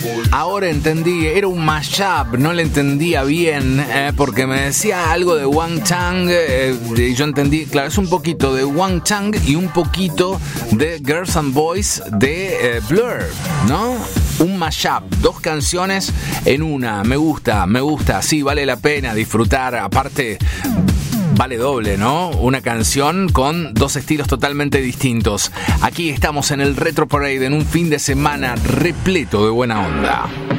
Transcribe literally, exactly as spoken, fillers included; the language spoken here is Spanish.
Ahora entendí, era un mashup, no le entendía bien, eh, porque me decía algo de Wang Chang, eh, y yo entendí, claro, es un poquito de Wang Chang y un poquito de Girls and Boys de eh, Blur, ¿no? Un mashup, dos canciones en una, me gusta, me gusta, sí, vale la pena disfrutar, aparte... Vale doble, ¿no? Una canción con dos estilos totalmente distintos. Aquí estamos en el Retro Parade en un fin de semana repleto de buena onda.